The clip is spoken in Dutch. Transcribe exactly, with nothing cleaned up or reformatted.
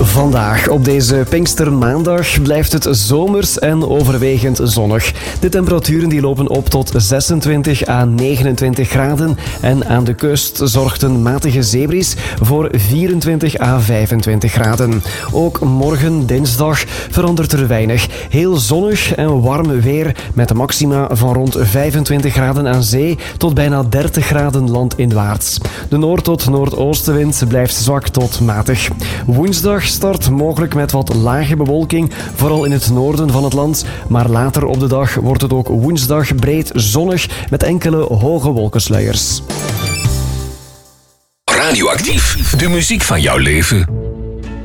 Vandaag, op deze Pinkstermaandag, blijft het zomers en overwegend zonnig. De temperaturen die lopen op tot zesentwintig à negenentwintig graden en aan de kust zorgt een matige zeebries voor vierentwintig à vijfentwintig graden. Ook morgen, dinsdag, verandert er weinig. Heel zonnig en warm weer met de maxima van rond vijfentwintig graden aan zee tot bijna dertig graden landinwaarts. De noord- tot noordoostenwind blijft zwak tot matig. Woensdag start mogelijk met wat lage bewolking, vooral in het noorden van het land. Maar later op de dag wordt het ook woensdag breed zonnig met enkele hoge wolkensluiers. Radioactief, de muziek van jouw leven.